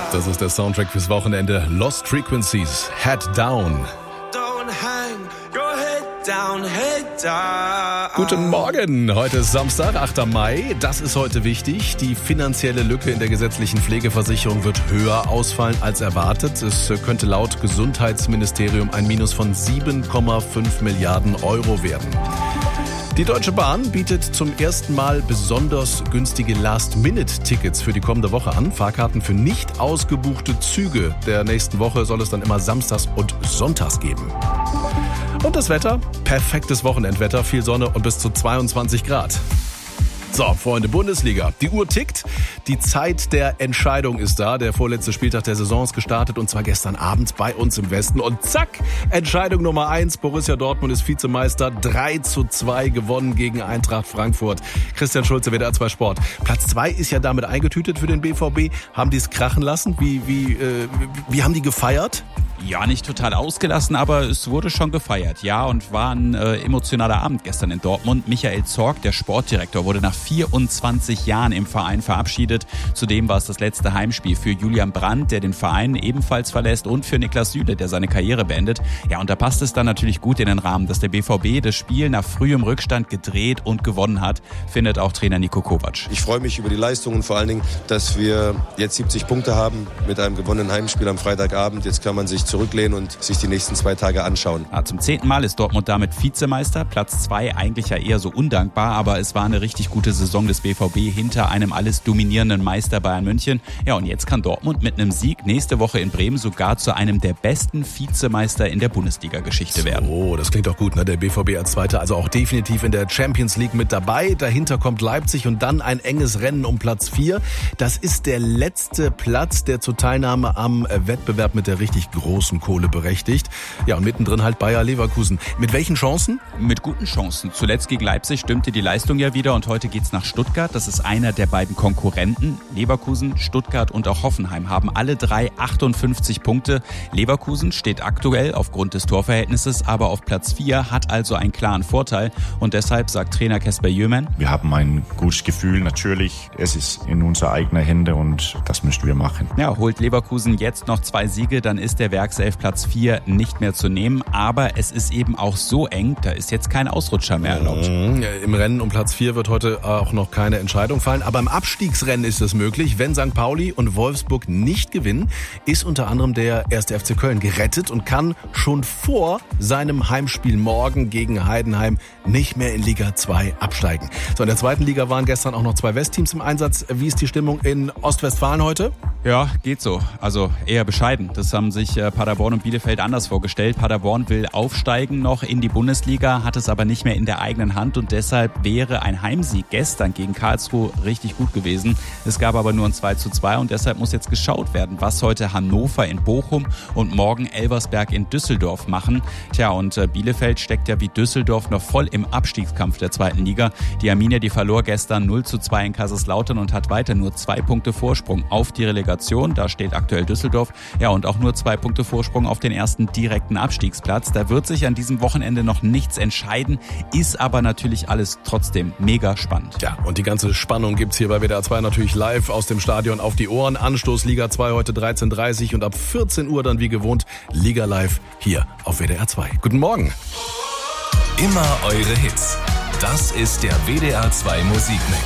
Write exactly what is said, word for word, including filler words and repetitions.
Das ist der Soundtrack fürs Wochenende. Lost Frequencies, Head Down. Don't hang your head down, head down. Guten Morgen, heute ist Samstag, achter Mai. Das ist heute wichtig. Die finanzielle Lücke in der gesetzlichen Pflegeversicherung wird höher ausfallen als erwartet. Es könnte laut Gesundheitsministerium ein Minus von sieben Komma fünf Milliarden Euro werden. Die Deutsche Bahn bietet zum ersten Mal besonders günstige Last-Minute-Tickets für die kommende Woche an. Fahrkarten für nicht ausgebuchte Züge der nächsten Woche soll es dann immer samstags und sonntags geben. Und das Wetter? Perfektes Wochenendwetter, viel Sonne und bis zu zweiundzwanzig Grad. So, Freunde, Bundesliga. Die Uhr tickt. Die Zeit der Entscheidung ist da. Der vorletzte Spieltag der Saison ist gestartet und zwar gestern Abend bei uns im Westen. Und zack, Entscheidung Nummer eins. Borussia Dortmund ist Vizemeister. drei zu zwei gewonnen gegen Eintracht Frankfurt. Christian Schulze, W D R zwei Sport. Platz zwei ist ja damit eingetütet für den B V B. Haben die es krachen lassen? Wie, wie, äh, wie haben die gefeiert? Ja, nicht total ausgelassen, aber es wurde schon gefeiert. Ja, und war ein äh, emotionaler Abend gestern in Dortmund. Michael Zorc, der Sportdirektor, wurde nach vierundzwanzig Jahren im Verein verabschiedet. Zudem war es das letzte Heimspiel für Julian Brandt, der den Verein ebenfalls verlässt, und für Niklas Süle, der seine Karriere beendet. Ja, und da passt es dann natürlich gut in den Rahmen, dass der B V B das Spiel nach frühem Rückstand gedreht und gewonnen hat, findet auch Trainer Niko Kovac. Ich freue mich über die Leistung und vor allen Dingen, dass wir jetzt siebzig Punkte haben mit einem gewonnenen Heimspiel am Freitagabend. Jetzt kann man sich zurücklehnen und sich die nächsten zwei Tage anschauen. Ja, zum zehnten Mal ist Dortmund damit Vizemeister. Platz zwei eigentlich ja eher so undankbar, aber es war eine richtig gute Saison des B V B hinter einem alles dominierenden Meister Bayern München. Ja, und jetzt kann Dortmund mit einem Sieg nächste Woche in Bremen sogar zu einem der besten Vizemeister in der Bundesliga-Geschichte werden. Oh, das klingt doch gut, ne? Der B V B als Zweiter, also auch definitiv in der Champions League mit dabei. Dahinter kommt Leipzig und dann ein enges Rennen um Platz vier. Das ist der letzte Platz, der zur Teilnahme am Wettbewerb mit der richtig großen Kohle berechtigt. Ja, und mittendrin halt Bayer Leverkusen. Mit welchen Chancen? Mit guten Chancen. Zuletzt gegen Leipzig stimmte die Leistung ja wieder und heute geht's nach Stuttgart. Das ist einer der beiden Konkurrenten. Leverkusen, Stuttgart und auch Hoffenheim haben alle drei achtundfünfzig Punkte. Leverkusen steht aktuell aufgrund des Torverhältnisses aber auf Platz vier, hat also einen klaren Vorteil und deshalb sagt Trainer Kasper Jömen: Wir haben ein gutes Gefühl, natürlich. Es ist in unserer eigenen Hände und das müssen wir machen. Ja, holt Leverkusen jetzt noch zwei Siege, dann ist der Werkself Platz vier nicht mehr zu nehmen. Aber es ist eben auch so eng, da ist jetzt kein Ausrutscher mehr erlaubt. Mhm. Im Rennen um Platz vier wird heute auch noch keine Entscheidung fallen. Aber im Abstiegsrennen ist es möglich. Wenn Sankt Pauli und Wolfsburg nicht gewinnen, ist unter anderem der erste F C Köln gerettet und kann schon vor seinem Heimspiel morgen gegen Heidenheim nicht mehr in Liga zwei absteigen. So, in der zweiten Liga waren gestern auch noch zwei Westteams im Einsatz. Wie ist die Stimmung in Ostwestfalen heute? Ja, geht so. Also eher bescheiden. Das haben sich äh, Paderborn und Bielefeld anders vorgestellt. Paderborn will aufsteigen noch in die Bundesliga, hat es aber nicht mehr in der eigenen Hand und deshalb wäre ein Heimsieg gestern gegen Karlsruhe richtig gut gewesen. Es gab aber nur ein zwei zu zwei und deshalb muss jetzt geschaut werden, was heute Hannover in Bochum und morgen Elversberg in Düsseldorf machen. Tja, und äh, Bielefeld steckt ja wie Düsseldorf noch voll im Abstiegskampf der zweiten Liga. Die Arminia, die verlor gestern null zu zwei in Kaiserslautern und hat weiter nur zwei Punkte Vorsprung auf die Relegation. Da steht aktuell Düsseldorf. Ja, und auch nur zwei Punkte Vorsprung auf den ersten direkten Abstiegsplatz. Da wird sich an diesem Wochenende noch nichts entscheiden, ist aber natürlich alles trotzdem mega spannend. Ja, und die ganze Spannung gibt's hier bei W D R zwei natürlich live aus dem Stadion auf die Ohren. Anstoß Liga zwei heute dreizehn Uhr dreißig und ab vierzehn Uhr dann wie gewohnt Liga live hier auf W D R zwei. Guten Morgen. Immer eure Hits. Das ist der W D R zwei Musikmix.